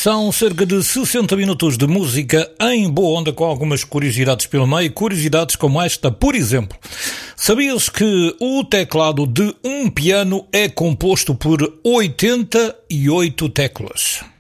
São cerca de 60 minutos de música em boa onda, com algumas curiosidades pelo meio. Curiosidades como esta, por exemplo. Sabias que o teclado de um piano é composto por 88 teclas?